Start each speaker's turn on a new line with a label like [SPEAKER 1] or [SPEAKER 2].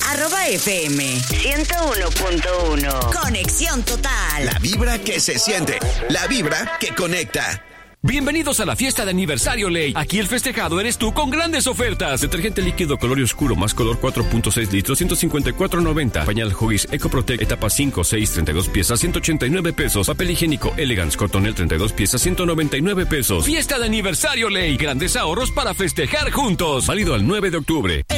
[SPEAKER 1] @FM 101.1. Conexión total.
[SPEAKER 2] La vibra que se siente. La vibra que conecta.
[SPEAKER 3] Bienvenidos a la fiesta de aniversario Ley. Aquí el festejado eres tú con grandes ofertas. Detergente líquido color oscuro más color 4.6 litros, 154.90. Pañal Huggies Eco Protect etapa 5, 6, 32 piezas, 189 pesos. Papel higiénico Elegance Cotonel 32 piezas, 199 pesos. Fiesta de aniversario Ley. Grandes ahorros para festejar juntos. Válido al 9 de octubre.